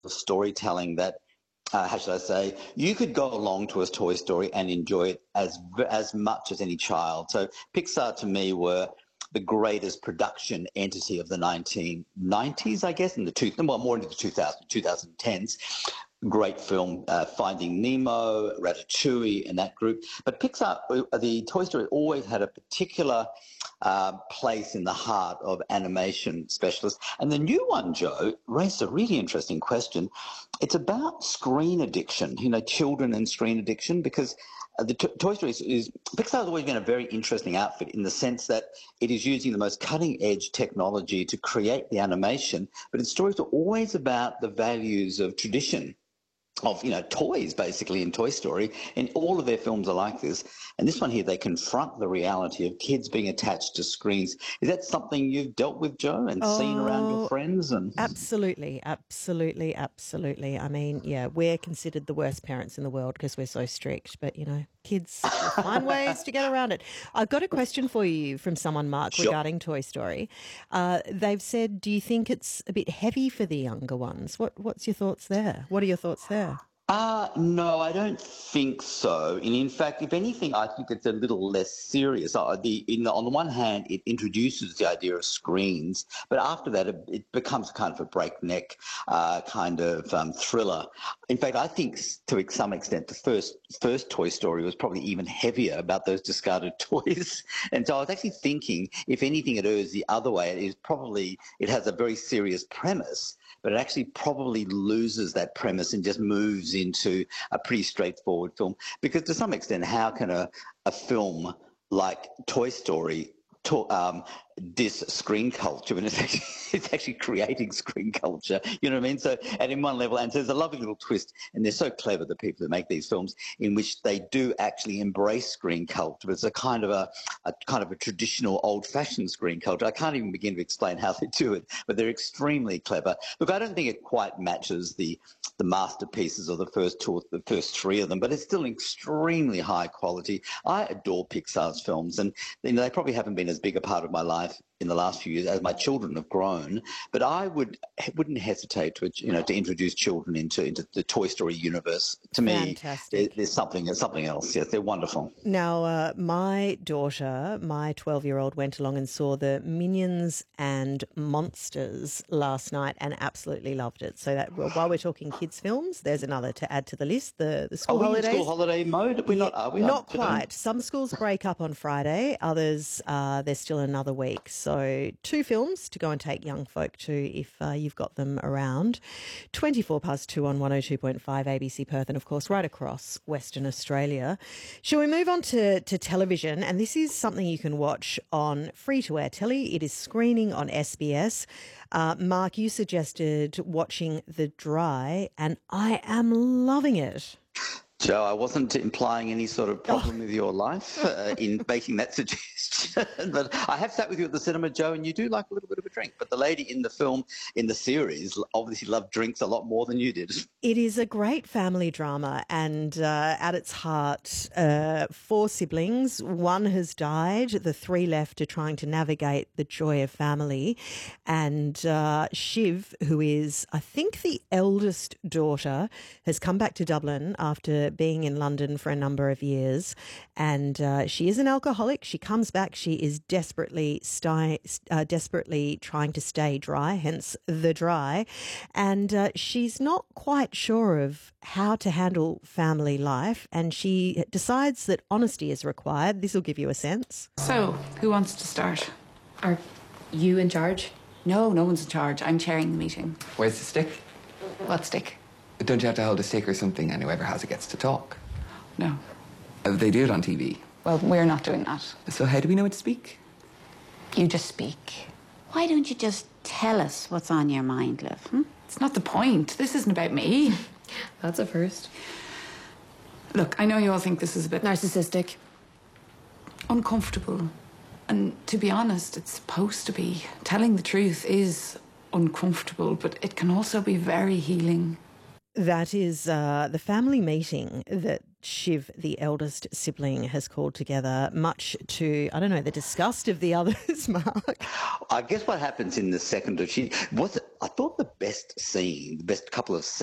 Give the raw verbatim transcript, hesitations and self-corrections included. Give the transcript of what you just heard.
of storytelling that, uh, how should I say, you could go along to a Toy Story and enjoy it as as much as any child. So Pixar to me were the greatest production entity of the nineteen nineties, I guess, in the two, well, more into the two thousand, twenty tens. Great film, uh, Finding Nemo, Ratatouille, and that group. But Pixar, the Toy Story always had a particular uh, place in the heart of animation specialists. And the new one, Joe, raised a really interesting question. It's about screen addiction, you know, children and screen addiction, because uh, the t- Toy Story is, is, Pixar has always been a very interesting outfit in the sense that it is using the most cutting-edge technology to create the animation, but its stories are always about the values of tradition, of, you know, toys, basically, in Toy Story. And all of their films are like this. And this one here, they confront the reality of kids being attached to screens. Is that something you've dealt with, Joe, and oh, seen around your friends? And absolutely, absolutely, absolutely. I mean, yeah, we're considered the worst parents in the world because we're so strict. But, you know, kids find ways to get around it. I've got a question for you from someone, Mark, sure. regarding Toy Story. Uh, they've said, do you think it's a bit heavy for the younger ones? What What's your thoughts there? What are your thoughts there? Uh, no, I don't think so. And in fact, if anything, I think it's a little less serious. Uh, the, in the, on the one hand, it introduces the idea of screens, but after that, it, it becomes kind of a breakneck uh, kind of um, thriller. In fact, I think to some extent, the first first Toy Story was probably even heavier about those discarded toys. And so I was actually thinking, if anything, it errs the other way. It is probably, it has a very serious premise, but it actually probably loses that premise and just moves into a pretty straightforward film. Because to some extent, how can a, a film like Toy Story to, um, diss screen culture when it's actually, it's actually creating screen culture? You know what I mean? So, and in one level, and so there's a lovely little twist, and they're so clever, the people that make these films, in which they do actually embrace screen culture, but it's a kind of a, a kind of a traditional old-fashioned screen culture. I can't even begin to explain how they do it, but they're extremely clever. Look, I don't think it quite matches the the masterpieces of the first two, the first three of them, but it's still extremely high quality. I adore Pixar's films, and you know, they probably haven't been as big a part of my life in the last few years as my children have grown, but I would wouldn't hesitate to you know to introduce children into into the Toy Story universe. To me, there, there's something there's something else. Yes, they're wonderful. Now, uh, my daughter, my twelve-year-old, went along and saw the Minions and Monsters last night and absolutely loved it. So that while we're talking kids' films, there's another to add to the list. The the school are we holidays. In school holiday mode? We're yeah, not. Are we? Not quite. Some schools break up on Friday. Others, uh, there's still another week. So. So two films to go and take young folk to if uh, you've got them around. twenty-four past two on one oh two point five A B C Perth and, of course, right across Western Australia. Shall we move on to, to television? And this is something you can watch on free-to-air telly. It is screening on S B S. Uh, Mark, you suggested watching The Dry, and I am loving it. Joe, I wasn't implying any sort of problem oh. with your life uh, in making that suggestion, but I have sat with you at the cinema, Joe, and you do like a little bit of a drink. But the lady in the film, in the series, obviously loved drinks a lot more than you did. It is a great family drama, and uh, at its heart, uh, four siblings. One has died. The three left are trying to navigate the joy of family. And uh, Shiv, who is, I think, the eldest daughter, has come back to Dublin after being in London for a number of years, and uh, she is an alcoholic. She comes back. She is desperately sti- uh, desperately trying to stay dry, hence The Dry, and uh, she's not quite sure of how to handle family life, and she decides that honesty is required. This will give you a sense. So, who wants to start? Are you in charge? No, no one's in charge. I'm chairing the meeting. Where's the stick? What stick? Don't you have to hold a stick or something and whoever has it gets to talk? No. Uh, they do it on T V. Well, we're not doing that. So how do we know when to speak? You just speak. Why don't you just tell us what's on your mind, Liv? Hmm? It's not the point. This isn't about me. That's a first. Look, I know you all think this is a bit... narcissistic. Uncomfortable. And to be honest, it's supposed to be. Telling the truth is uncomfortable, but it can also be very healing. That is uh, the family meeting that Shiv, the eldest sibling, has called together, much to, I don't know, the disgust of the others, Mark. I guess what happens in the second, she was, I thought the best scene, the best couple of scenes